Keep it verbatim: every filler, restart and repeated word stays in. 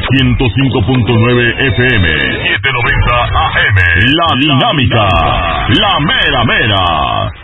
ciento cinco punto nueve F M, setecientos noventa A M. La Dinámica, la mera mera.